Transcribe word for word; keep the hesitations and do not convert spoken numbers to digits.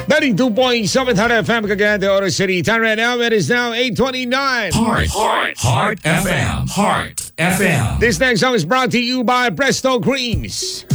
ninety-two point seven Heart F M, Cagayan de Oro City. Time right now, it is now eight twenty-nine. Heart, Heart, Heart F M, Heart F M. This next song is brought to you by Presto Creams.